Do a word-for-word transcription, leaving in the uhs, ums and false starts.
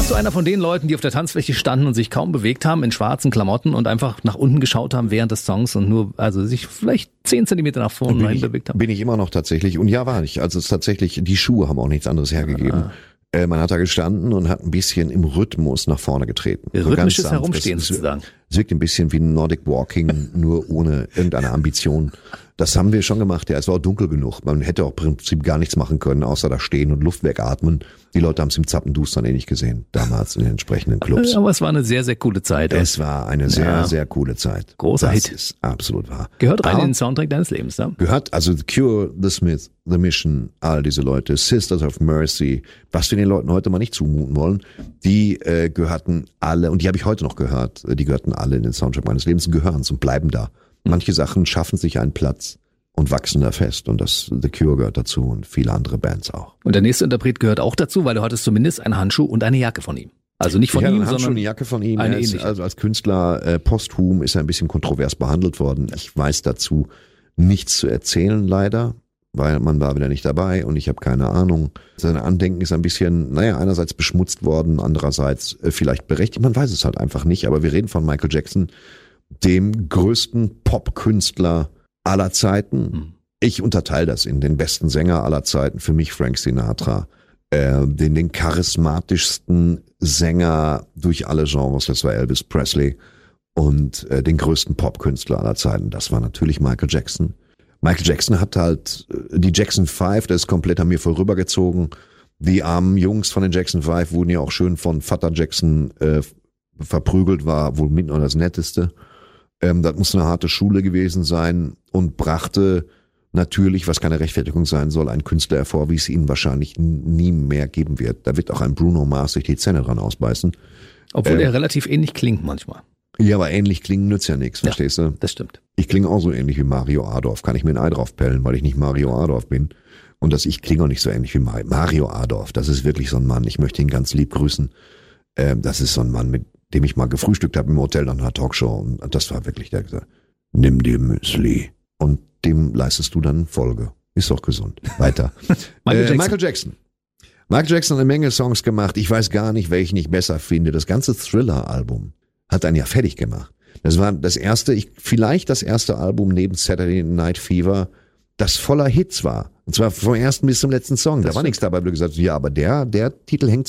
Warst du einer von den Leuten, die auf der Tanzfläche standen und sich kaum bewegt haben in schwarzen Klamotten und einfach nach unten geschaut haben während des Songs und nur, also sich vielleicht zehn Zentimeter nach vorne rein bewegt haben? Bin ich immer noch tatsächlich. Und ja, war ich. Also es ist tatsächlich, die Schuhe haben auch nichts anderes hergegeben. Ah. Äh, man hat da gestanden und hat ein bisschen im Rhythmus nach vorne getreten. So rhythmisches Herumstehen sozusagen. Es wirkt ein bisschen wie Nordic Walking, nur ohne irgendeine Ambition. Das haben wir schon gemacht, ja. Es war auch dunkel genug. Man hätte auch im Prinzip gar nichts machen können, außer da stehen und Luft wegatmen. Die Leute haben es im Zappendustern eh nicht gesehen, damals in den entsprechenden Clubs. Aber es war eine sehr, sehr coole Zeit. Es war eine sehr, ja. sehr coole Zeit. Großer das Hit. Ist absolut wahr. Gehört rein Aber in den Soundtrack deines Lebens, ne? Gehört, also The Cure, The Smiths, The Mission, all diese Leute, Sisters of Mercy, was wir den Leuten heute mal nicht zumuten wollen, die äh, gehörten alle, und die habe ich heute noch gehört, die gehörten alle in den Soundtrack meines Lebens, gehören und bleiben da. Manche Sachen schaffen sich einen Platz und wachsen da fest. Und das The Cure gehört dazu und viele andere Bands auch. Und der nächste Interpret gehört auch dazu, weil du hattest zumindest einen Handschuh und eine Jacke von ihm. Also nicht von ich ihm, einen Handschuh, sondern eine Jacke von ihm. Eine ist, also als Künstler äh, posthum ist er ein bisschen kontrovers behandelt worden. Ich weiß dazu nichts zu erzählen, leider, weil man war wieder nicht dabei und ich habe keine Ahnung. Sein Andenken ist ein bisschen, naja, einerseits beschmutzt worden, andererseits äh, vielleicht berechtigt. Man weiß es halt einfach nicht. Aber wir reden von Michael Jackson, dem größten Popkünstler aller Zeiten. Ich unterteile das in den besten Sänger aller Zeiten. Für mich Frank Sinatra. Äh, den, den charismatischsten Sänger durch alle Genres, das war Elvis Presley. Und äh, den größten Popkünstler aller Zeiten, das war natürlich Michael Jackson. Michael Jackson hat halt äh, die Jackson Five, das ist komplett an mir vorübergezogen. Die armen Jungs von den Jackson Five wurden ja auch schön von Vater Jackson äh, verprügelt, war wohl mit noch das Netteste. Ähm, das muss eine harte Schule gewesen sein und brachte natürlich, was keine Rechtfertigung sein soll, einen Künstler hervor, wie es ihn wahrscheinlich nie mehr geben wird. Da wird auch ein Bruno Mars sich die Zähne dran ausbeißen. Obwohl ähm, er relativ ähnlich klingt manchmal. Ja, aber ähnlich klingen nützt ja nichts, verstehst ja, du? Das stimmt. Ich klinge auch so ähnlich wie Mario Adorf. Kann ich mir ein Ei drauf pellen, weil ich nicht Mario Adorf bin. Und dass ich klinge auch nicht so ähnlich wie Mario Adorf. Das ist wirklich so ein Mann. Ich möchte ihn ganz lieb grüßen. Ähm, das ist so ein Mann, mit dem ich mal gefrühstückt habe im Hotel nach einer Talkshow. Und das war wirklich der, der gesagt, nimm dir Müsli. Und dem leistest du dann Folge. Ist doch gesund. Weiter. Michael, äh, Jackson. Michael Jackson. Michael Jackson hat eine Menge Songs gemacht. Ich weiß gar nicht, welchen ich besser finde. Das ganze Thriller-Album hat einen ja fertig gemacht. Das war das erste, ich, vielleicht das erste Album neben Saturday Night Fever, das voller Hits war. Und zwar vom ersten bis zum letzten Song. Das da war stimmt. nichts dabei, wo du gesagt hast, ja, aber der, der Titel hängt